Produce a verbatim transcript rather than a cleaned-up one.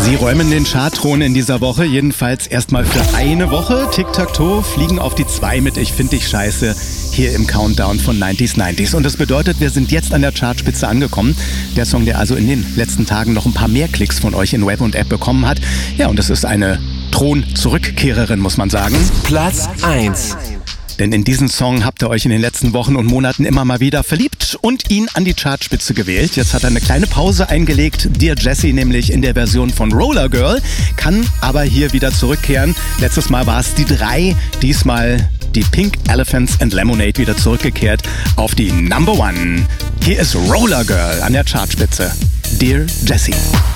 Sie räumen den Chartthron in dieser Woche, jedenfalls erstmal für eine Woche. Tic-Tac-Toe fliegen auf die zwei mit Ich find dich scheiße hier im Countdown von neunziger neunzig. Und das bedeutet, wir sind jetzt an der Chartspitze angekommen. Der Song, der also in den letzten Tagen noch ein paar mehr Klicks von euch in Web und App bekommen hat. Ja, und es ist eine Thron-Zurückkehrerin, muss man sagen. Platz eins. Denn in diesen Song habt ihr euch in den letzten Wochen und Monaten immer mal wieder verliebt und ihn an die Chartspitze gewählt. Jetzt hat er eine kleine Pause eingelegt, Dear Jessie nämlich in der Version von Roller Girl, kann aber hier wieder zurückkehren. Letztes Mal war es die drei, diesmal die Pink Elephants and Lemonade wieder zurückgekehrt auf die Number One. Hier ist Roller Girl an der Chartspitze. Dear Jessie.